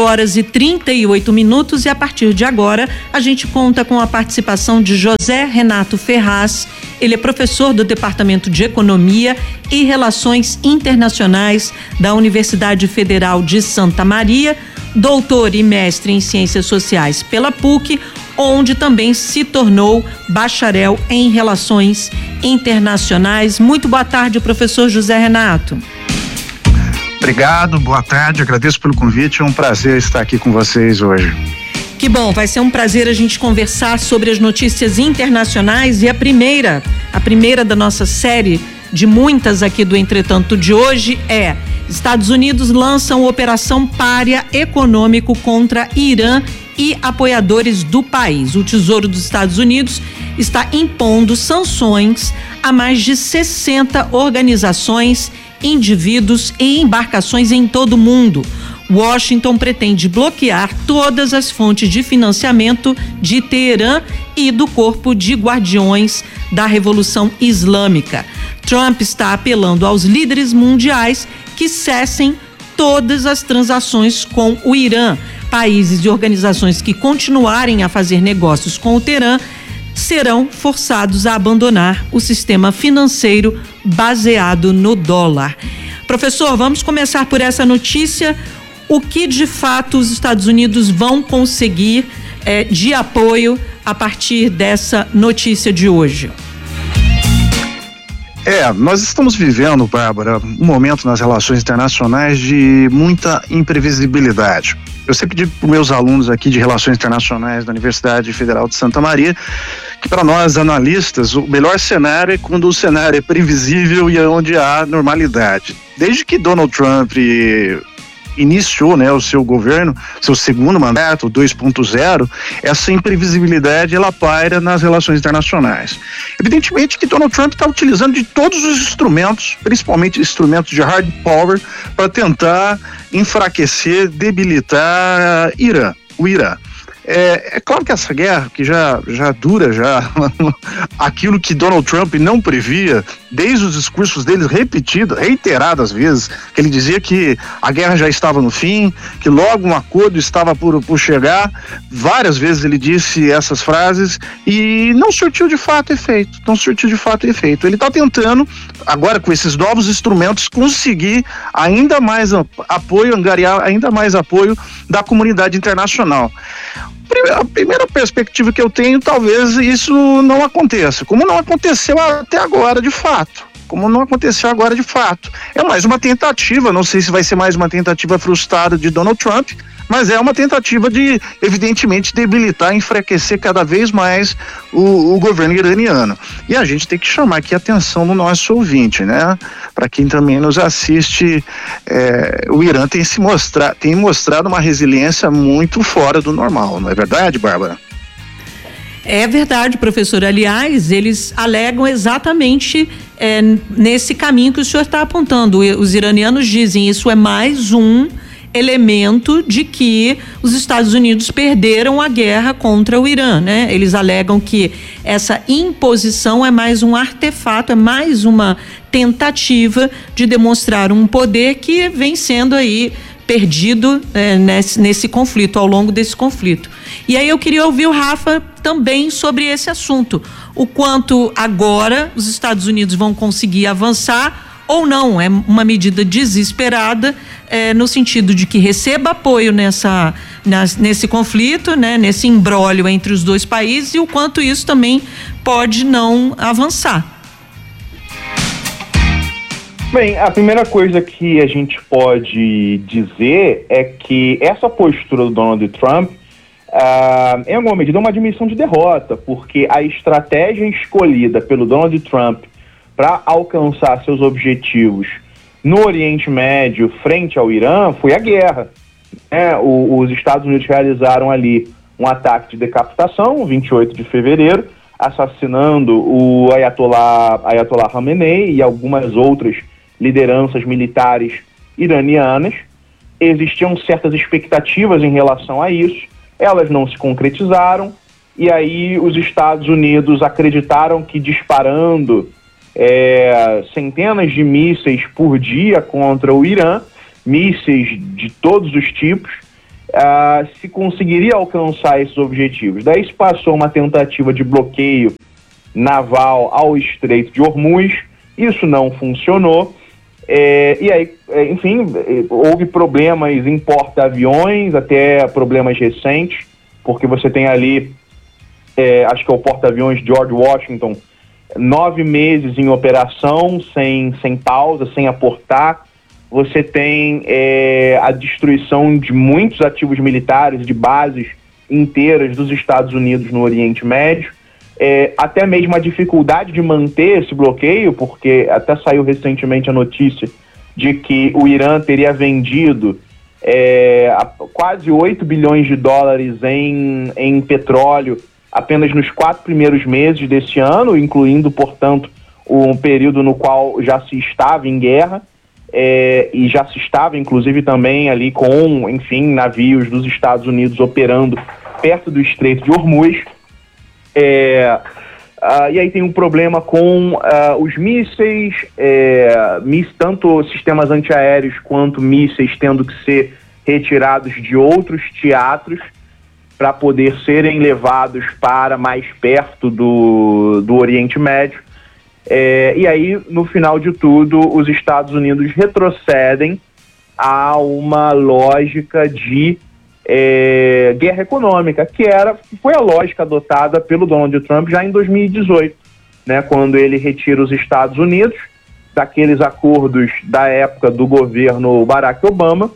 4h38 e a partir de agora a gente conta com a participação de José Renato Ferraz. Ele é professor do Departamento de Economia e Relações Internacionais da Universidade Federal de Santa Maria, doutor e mestre em Ciências Sociais pela PUC, onde também se tornou bacharel em Relações Internacionais. Muito boa tarde, professor José Renato. Obrigado, boa tarde, agradeço pelo convite, é um prazer estar aqui com vocês hoje. Que bom, vai ser um prazer a gente conversar sobre as notícias internacionais e a primeira da nossa série de muitas aqui do Entretanto de hoje é: Estados Unidos lançam Operação Pária Econômico contra Irã e apoiadores do país. O Tesouro dos Estados Unidos está impondo sanções a mais de 60 organizações, indivíduos e embarcações em todo o mundo. Washington pretende bloquear todas as fontes de financiamento de Teherã e do Corpo de Guardiões da Revolução Islâmica. Trump está apelando aos líderes mundiais que cessem todas as transações com o Irã. Países e organizações que continuarem a fazer negócios com o Teherã serão forçados a abandonar o sistema financeiro baseado no dólar. Professor, vamos começar por essa notícia. O que de fato os Estados Unidos vão conseguir de apoio a partir dessa notícia de hoje? Nós estamos vivendo, Bárbara, um momento nas relações internacionais de muita imprevisibilidade. Eu sempre digo para os meus alunos aqui de Relações Internacionais da Universidade Federal de Santa Maria que para nós analistas o melhor cenário é quando o cenário é previsível e é onde há normalidade. Desde que Donald Trump iniciou, o seu governo, seu segundo mandato, 2.0, essa imprevisibilidade ela paira nas relações internacionais. Evidentemente que Donald Trump está utilizando de todos os instrumentos, principalmente instrumentos de hard power, para tentar enfraquecer, debilitar o Irã. É claro que essa guerra, que já dura aquilo que Donald Trump não previa, desde os discursos dele reiteradas vezes, que ele dizia que a guerra já estava no fim, que logo um acordo estava por chegar. Várias vezes ele disse essas frases e não surtiu de fato efeito. Ele está tentando, agora com esses novos instrumentos, conseguir ainda mais apoio, angariar ainda mais apoio da comunidade internacional. A primeira perspectiva que eu tenho, talvez isso não aconteça, como não aconteceu até agora de fato. É mais uma tentativa, não sei se vai ser mais uma tentativa frustrada de Donald Trump, mas é uma tentativa de, evidentemente, debilitar, enfraquecer cada vez mais o governo iraniano. E a gente tem que chamar aqui a atenção do nosso ouvinte, para quem também nos assiste, o Irã tem mostrado uma resiliência muito fora do normal, não é verdade, Bárbara? É verdade, professor. Aliás, eles alegam exatamente nesse caminho que o senhor está apontando. Os iranianos dizem isso é mais um elemento de que os Estados Unidos perderam a guerra contra o Irã, Eles alegam que essa imposição é mais um artefato, é mais uma tentativa de demonstrar um poder que vem sendo aí perdido nesse conflito, ao longo desse conflito. E aí eu queria ouvir o Rafa também sobre esse assunto. O quanto agora os Estados Unidos vão conseguir avançar ou não, é uma medida desesperada, no sentido de que receba apoio nesse conflito, nesse imbróglio entre os dois países, e o quanto isso também pode não avançar. Bem, a primeira coisa que a gente pode dizer é que essa postura do Donald Trump, em alguma medida, é uma admissão de derrota, porque a estratégia escolhida pelo Donald Trump para alcançar seus objetivos no Oriente Médio frente ao Irã foi a guerra. Os Estados Unidos realizaram ali um ataque de decapitação, 28 de fevereiro, assassinando o Ayatollah Khamenei e algumas outras lideranças militares iranianas. Existiam certas expectativas em relação a isso, elas não se concretizaram, e aí os Estados Unidos acreditaram que disparando centenas de mísseis por dia contra o Irã, mísseis de todos os tipos, se conseguiria alcançar esses objetivos. Daí se passou uma tentativa de bloqueio naval ao Estreito de Hormuz, isso não funcionou, e aí, enfim, houve problemas em porta-aviões, até problemas recentes, porque você tem ali, acho que é o porta-aviões George Washington, 9 meses em operação, sem pausa, sem aportar. Você tem a destruição de muitos ativos militares, de bases inteiras dos Estados Unidos no Oriente Médio, até mesmo a dificuldade de manter esse bloqueio, porque até saiu recentemente a notícia de que o Irã teria vendido quase 8 bilhões de dólares em petróleo apenas nos 4 primeiros meses desse ano, incluindo, portanto, um período no qual já se estava em guerra, e já se estava, inclusive, também ali com, enfim, navios dos Estados Unidos operando perto do Estreito de Hormuz. E aí tem um problema com os mísseis, tanto sistemas antiaéreos quanto mísseis tendo que ser retirados de outros teatros para poder serem levados para mais perto do Oriente Médio. E aí, no final de tudo, os Estados Unidos retrocedem a uma lógica de guerra econômica, que foi a lógica adotada pelo Donald Trump já em 2018, né, quando ele retira os Estados Unidos daqueles acordos da época do governo Barack Obama,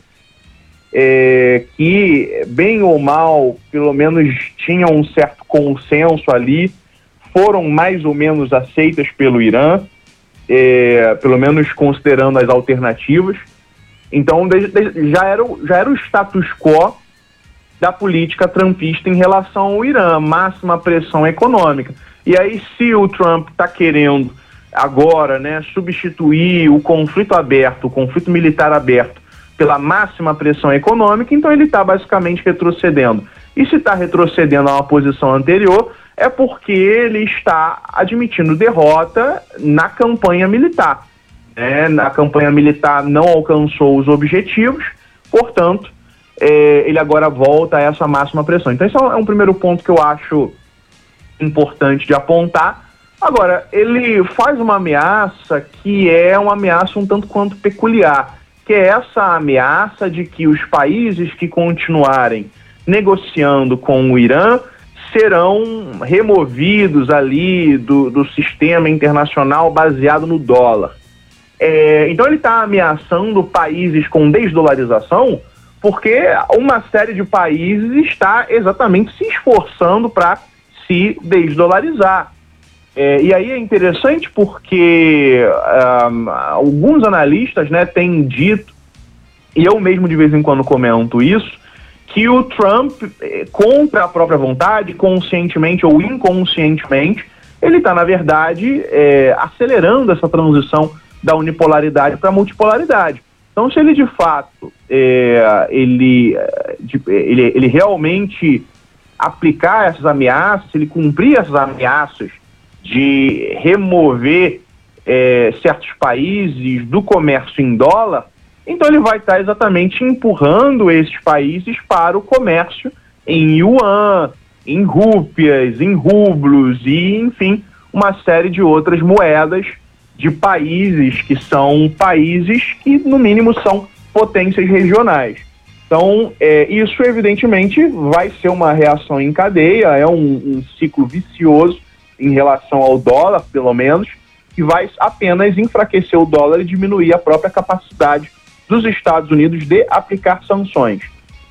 que, bem ou mal, pelo menos tinham um certo consenso ali, foram mais ou menos aceitas pelo Irã, pelo menos considerando as alternativas. Então já era o status quo da política trumpista em relação ao Irã, máxima pressão econômica. E aí, se o Trump está querendo agora, né, substituir o conflito aberto, o conflito militar aberto, pela máxima pressão econômica, então ele está basicamente retrocedendo. E se está retrocedendo a uma posição anterior, é porque ele está admitindo derrota na campanha militar. Na campanha militar não alcançou os objetivos, portanto, ele agora volta a essa máxima pressão. Então esse é um primeiro ponto que eu acho importante de apontar. Agora, ele faz uma ameaça que é uma ameaça um tanto quanto peculiar, que é essa ameaça de que os países que continuarem negociando com o Irã serão removidos ali do sistema internacional baseado no dólar. Então ele está ameaçando países com desdolarização, porque uma série de países está exatamente se esforçando para se desdolarizar. E aí é interessante porque alguns analistas, né, têm dito, e eu mesmo de vez em quando comento isso, que o Trump, contra a própria vontade, conscientemente ou inconscientemente, ele está, na verdade, acelerando essa transição da unipolaridade para a multipolaridade. Então, se ele, de fato, ele realmente aplicar essas ameaças, se ele cumprir essas ameaças de remover certos países do comércio em dólar, então ele vai estar exatamente empurrando esses países para o comércio em yuan, em rúpias, em rublos e, enfim, uma série de outras moedas de países que são países que, no mínimo, são potências regionais. Então, isso, evidentemente, vai ser uma reação em cadeia, é um ciclo vicioso em relação ao dólar, pelo menos, que vai apenas enfraquecer o dólar e diminuir a própria capacidade dos Estados Unidos de aplicar sanções.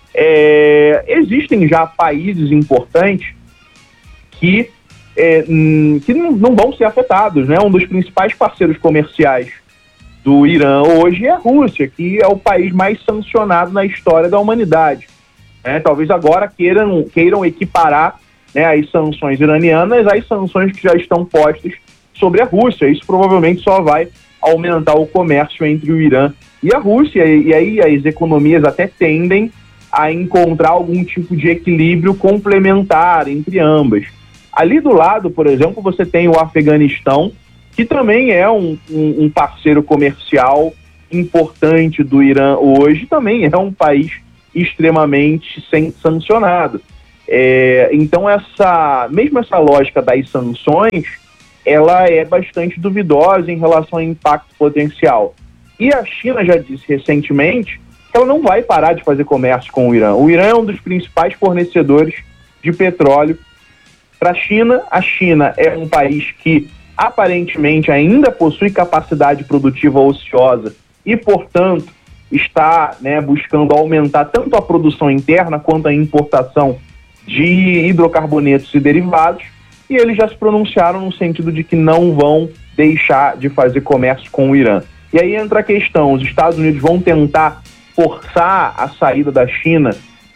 Existem já países importantes que não vão ser afetados, né? Um dos principais parceiros comerciais do Irã hoje é a Rússia, que é o país mais sancionado na história da humanidade. Talvez agora queiram equiparar, né, as sanções iranianas às sanções que já estão postas sobre a Rússia. Isso provavelmente só vai aumentar o comércio entre o Irã e a Rússia, e aí as economias até tendem a encontrar algum tipo de equilíbrio complementar entre ambas. Ali do lado, por exemplo, você tem o Afeganistão, que também é um parceiro comercial importante do Irã hoje, também é um país extremamente sancionado. Então mesmo essa lógica das sanções, ela é bastante duvidosa em relação ao impacto potencial. E a China já disse recentemente que ela não vai parar de fazer comércio com o Irã. O Irã é um dos principais fornecedores de petróleo para a China. A China é um país que aparentemente ainda possui capacidade produtiva ociosa e, portanto, está, né, buscando aumentar tanto a produção interna quanto a importação de hidrocarbonetos e derivados, e eles já se pronunciaram no sentido de que não vão deixar de fazer comércio com o Irã. E aí entra a questão: os Estados Unidos vão tentar forçar a saída da China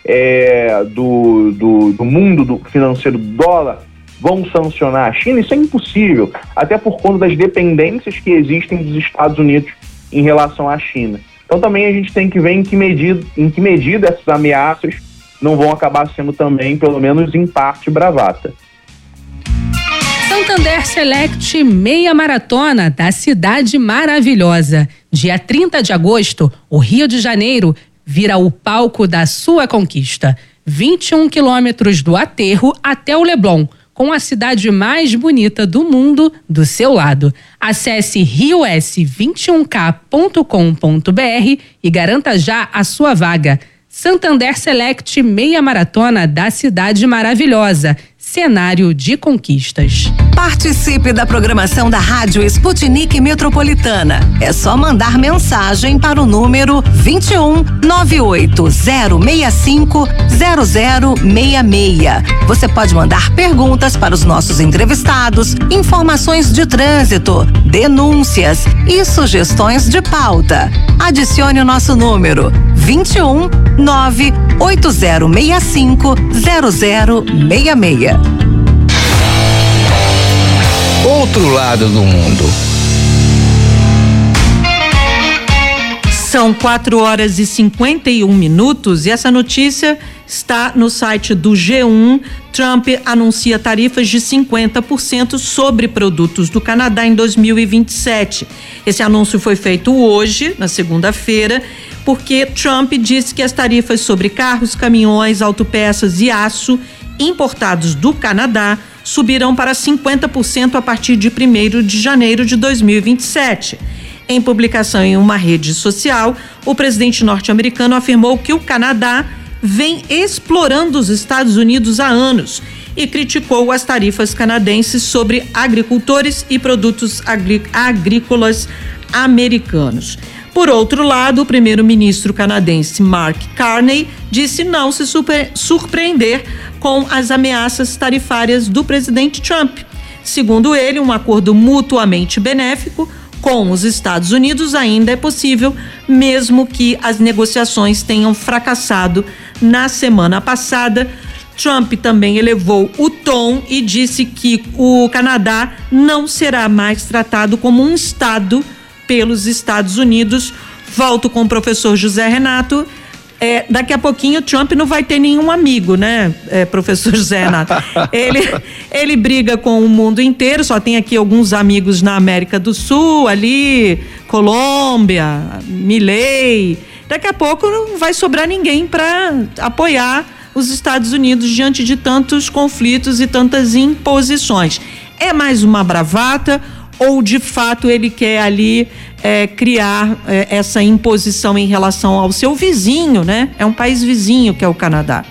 do mundo financeiro do dólar? Vão sancionar a China? Isso é impossível, até por conta das dependências que existem dos Estados Unidos em relação à China. Então também a gente tem que ver em que medida essas ameaças não vão acabar sendo também, pelo menos em parte, bravata. Santander Select Meia Maratona da Cidade Maravilhosa. Dia 30 de agosto, o Rio de Janeiro vira o palco da sua conquista. 21 quilômetros do Aterro até o Leblon, com a cidade mais bonita do mundo do seu lado. Acesse rios21k.com.br e garanta já a sua vaga. Santander Select Meia Maratona da Cidade Maravilhosa. Cenário de conquistas. Participe da programação da Rádio Sputnik Metropolitana. É só mandar mensagem para o número 21 98065 0066. Você pode mandar perguntas para os nossos entrevistados, informações de trânsito, denúncias e sugestões de pauta. Adicione o nosso número 21 98065 0066. Outro lado do mundo. São 4h51 e essa notícia está no site do G1. Trump anuncia tarifas de 50% sobre produtos do Canadá em 2027. Esse anúncio foi feito hoje, na segunda-feira, porque Trump disse que as tarifas sobre carros, caminhões, autopeças e aço importados do Canadá subirão para 50% a partir de 1º de janeiro de 2027. Em publicação em uma rede social, o presidente norte-americano afirmou que o Canadá vem explorando os Estados Unidos há anos e criticou as tarifas canadenses sobre agricultores e produtos agrícolas americanos. Por outro lado, o primeiro-ministro canadense Mark Carney disse não se surpreender com as ameaças tarifárias do presidente Trump. Segundo ele, um acordo mutuamente benéfico com os Estados Unidos ainda é possível, mesmo que as negociações tenham fracassado na semana passada. Trump também elevou o tom e disse que o Canadá não será mais tratado como um estado pelos Estados Unidos. Volto com o professor José Renato. Daqui a pouquinho Trump não vai ter nenhum amigo, né, professor José Renato? Ele briga com o mundo inteiro, só tem aqui alguns amigos na América do Sul, ali, Colômbia, Milei. Daqui a pouco não vai sobrar ninguém para apoiar os Estados Unidos diante de tantos conflitos e tantas imposições. É mais uma bravata ou de fato ele quer ali criar essa imposição em relação ao seu vizinho, né? É um país vizinho que é o Canadá.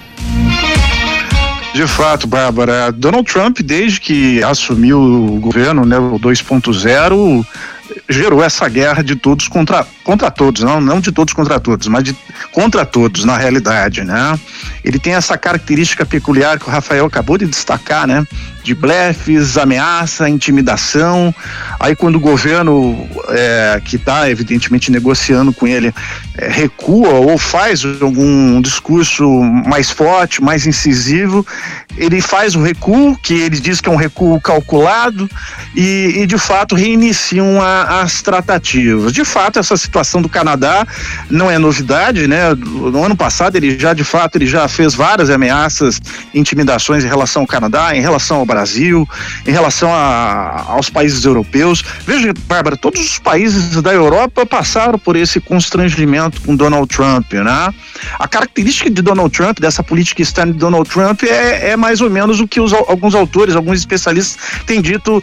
De fato, Bárbara, Donald Trump, desde que assumiu o governo, né, o 2.0, gerou essa guerra de todos contra todos, não de todos contra todos, mas contra todos, na realidade, né? Ele tem essa característica peculiar que o Rafael acabou de destacar, né? de blefes, ameaça, intimidação. Aí quando o governo que está evidentemente negociando com ele recua ou faz algum discurso mais forte, mais incisivo, ele faz o recuo, que ele diz que é um recuo calculado, e de fato reiniciam as tratativas. De fato, essa situação do Canadá não é novidade, né? No ano passado ele já fez várias ameaças, intimidações em relação ao Canadá, em relação ao Brasil, em relação aos países europeus. Veja, Bárbara, todos os países da Europa passaram por esse constrangimento com Donald Trump, né? A característica de Donald Trump, dessa política externa de Donald Trump, é mais ou menos o que alguns autores, alguns especialistas têm dito